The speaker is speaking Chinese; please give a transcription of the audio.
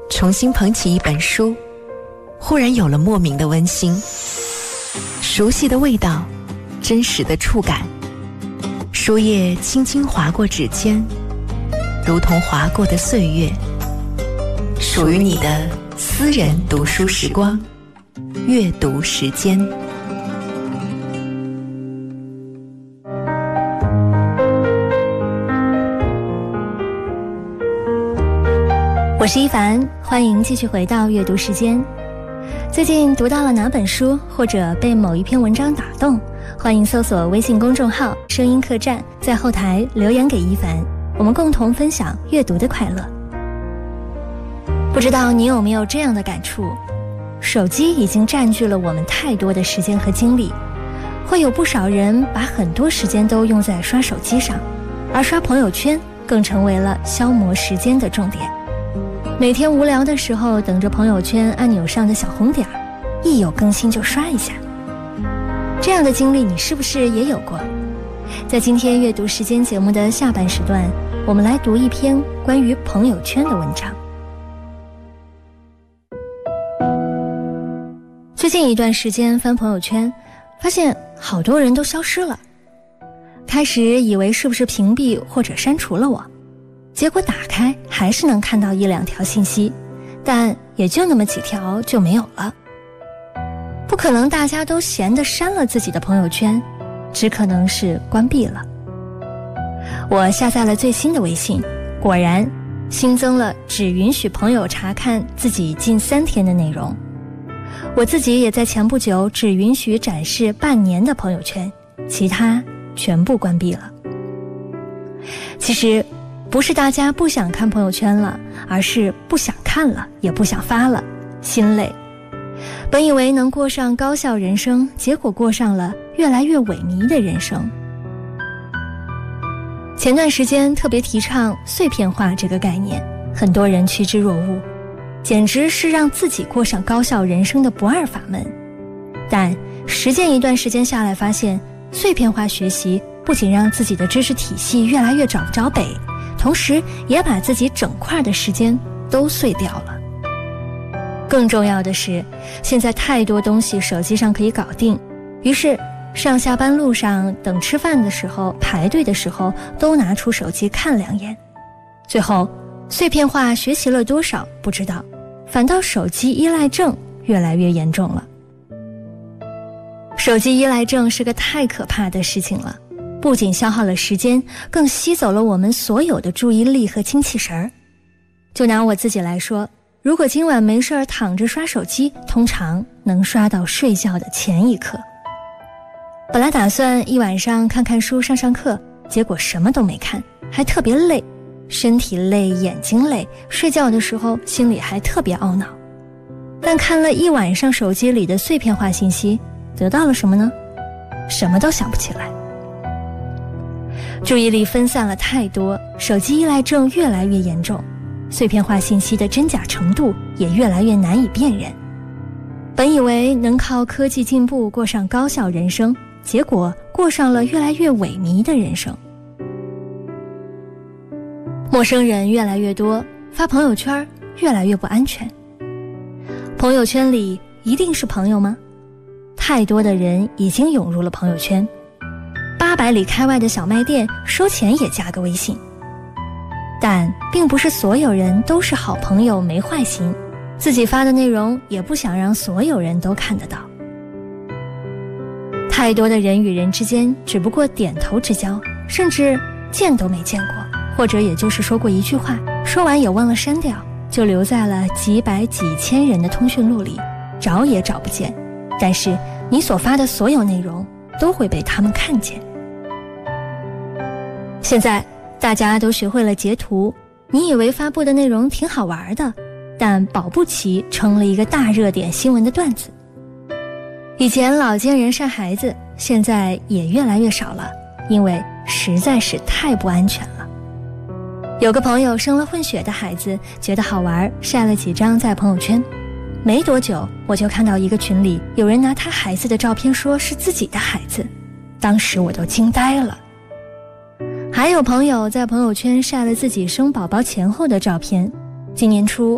重新捧起一本书，忽然有了莫名的温馨，熟悉的味道，真实的触感，书页轻轻划过指尖，如同划过的岁月，属于你的私人读书时光，阅读时间。 我是一凡，欢迎继续回到阅读时间。最近读到了哪本书，或者被某一篇文章打动，欢迎搜索微信公众号声音客栈，在后台留言给一凡，我们共同分享阅读的快乐。不知道你有没有这样的感触，手机已经占据了我们太多的时间和精力，会有不少人把很多时间都用在刷手机上，而刷朋友圈更成为了消磨时间的重点。每天无聊的时候，等着朋友圈按钮上的小红点，一有更新就刷一下。这样的经历你是不是也有过？在今天阅读时间节目的下半时段，我们来读一篇关于朋友圈的文章。最近一段时间翻朋友圈，发现好多人都消失了。开始以为是不是屏蔽或者删除了我，结果打开还是能看到一两条信息，但也就那么几条就没有了。不可能大家都闲得删了自己的朋友圈，只可能是关闭了。我下载了最新的微信，果然新增了只允许朋友查看自己近3天的内容。我自己也在前不久只允许展示半年的朋友圈，其他全部关闭了。其实不是大家不想看朋友圈了，而是不想看了，也不想发了，心累。本以为能过上高效人生，结果过上了越来越萎靡的人生。前段时间特别提倡碎片化这个概念，很多人趋之若鹜，简直是让自己过上高效人生的不二法门。但实践一段时间下来，发现碎片化学习不仅让自己的知识体系越来越找不着北，同时也把自己整块的时间都碎掉了。更重要的是，现在太多东西手机上可以搞定，于是上下班路上、等吃饭的时候、排队的时候都拿出手机看2眼。最后碎片化学习了多少不知道，反倒手机依赖症越来越严重了。手机依赖症是个太可怕的事情了，不仅消耗了时间，更吸走了我们所有的注意力和精气神儿。就拿我自己来说，如果今晚没事儿躺着刷手机，通常能刷到睡觉的前一刻。本来打算一晚上看看书、上上课，结果什么都没看，还特别累，身体累，眼睛累，睡觉的时候心里还特别懊恼。但看了一晚上手机里的碎片化信息，得到了什么呢？什么都想不起来。注意力分散了太多，手机依赖症越来越严重，碎片化信息的真假程度也越来越难以辨认。本以为能靠科技进步过上高效人生，结果过上了越来越萎靡的人生。陌生人越来越多，发朋友圈越来越不安全。朋友圈里一定是朋友吗？太多的人已经涌入了朋友圈，800里开外的小卖店收钱也加个微信。但并不是所有人都是好朋友，没坏心，自己发的内容也不想让所有人都看得到。太多的人与人之间只不过点头之交，甚至见都没见过，或者也就是说过一句话，说完也忘了删掉，就留在了几百几千人的通讯录里，找也找不见。但是你所发的所有内容都会被他们看见。现在大家都学会了截图，你以为发布的内容挺好玩的，但保不齐成了一个大热点新闻的段子。以前老见人晒孩子，现在也越来越少了，因为实在是太不安全了。有个朋友生了混血的孩子，觉得好玩，晒了几张在朋友圈。没多久，我就看到一个群里有人拿他孩子的照片说是自己的孩子，当时我都惊呆了。还有朋友在朋友圈晒了自己生宝宝前后的照片。今年初